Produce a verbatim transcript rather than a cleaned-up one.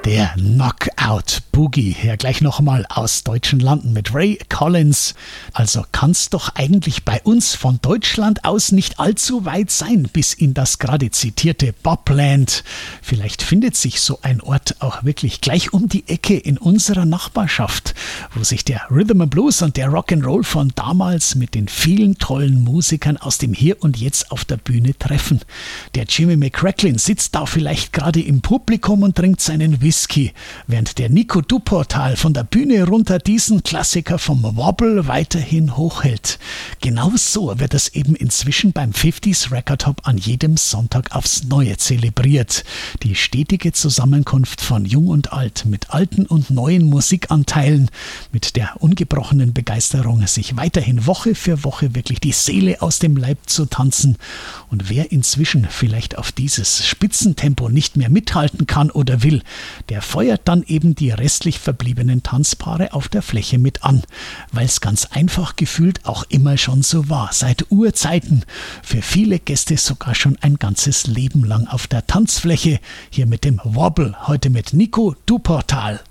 Der Knockout Boogie, ja gleich nochmal aus deutschen Landen mit Ray Collins. Also kann's doch eigentlich bei uns von Deutschland aus nicht allzu weit sein, bis in das gerade zitierte Bobland. Vielleicht findet sich so ein Ort auch wirklich gleich um die Ecke in unserer Nachbarschaft, wo sich der Rhythm and Blues und der Rock'n'Roll von damals mit den vielen tollen Musikern aus dem Hier und Jetzt auf der Bühne treffen. Der Jimmy McCracklin sitzt da vielleicht gerade im Publikum und trinkt seinen Whisky, während der Nico Duportal von der Bühne runter diesen Klassiker vom Wobble weiterhin hochhält. Genau so wird es eben inzwischen beim fünfziger Record Hop an jedem Sonntag aufs Neue zelebriert. Die stetige Zusammenkunft von Jung und Alt mit alten und neuen Musikanteilen, mit der ungebrochenen Begeisterung, sich weiterhin Woche für Woche wirklich die Seele aus dem Leib zu tanzen. Und wer inzwischen vielleicht auf dieses Spitzentempo nicht mehr mithalten kann oder will, der feuert dann eben die restlich verbliebenen Tanzpaare auf der Fläche mit an, weil es ganz einfach gefühlt auch immer schon so war, seit Urzeiten, für viele Gäste sogar schon ein ganzes Leben lang auf der Tanzfläche, hier mit dem Wobble, heute mit Nico Duportal.